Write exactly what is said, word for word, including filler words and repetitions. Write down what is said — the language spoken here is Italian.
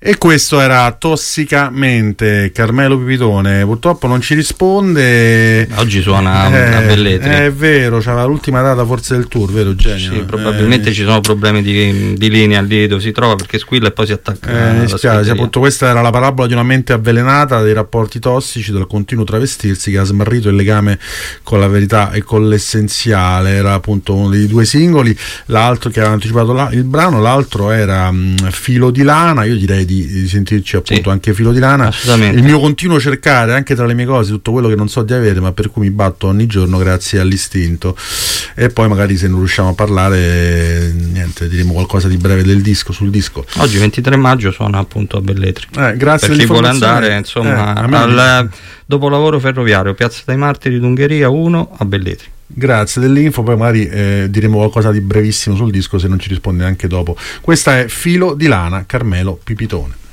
E questo era Tossicamente, Carmelo Pipitone. Purtroppo non ci risponde. Oggi suona eh, a Velletri. È vero, c'era l'ultima data forse del tour, vero Eugenio? Sì, probabilmente eh, ci sono problemi di, di linea lì dove si trova, perché squilla e poi si attacca. Eh, mi dispiace, appunto questa era la parabola di una mente avvelenata, dei rapporti tossici, del continuo travestirsi che ha smarrito il legame con la verità e con l'essenziale. Era appunto uno dei due singoli, l'altro che aveva anticipato la, il brano, l'altro era mh, Filo di lana. Io direi di di sentirci appunto sì, anche Filo di lana. Il mio continuo cercare anche tra le mie cose tutto quello che non so di avere, ma per cui mi batto ogni giorno grazie all'istinto. E poi magari se non riusciamo a parlare, niente, diremo qualcosa di breve del disco, sul disco. Oggi ventitré maggio suona appunto a Velletri. Eh, grazie per chi vuole andare, insomma, eh, al dopolavoro ferroviario Piazza dei Martiri d'Ungheria uno a Velletri. Grazie dell'info, poi magari eh, diremo qualcosa di brevissimo sul disco se non ci risponde anche dopo. Questa è Filo di lana, Carmelo Pipitone.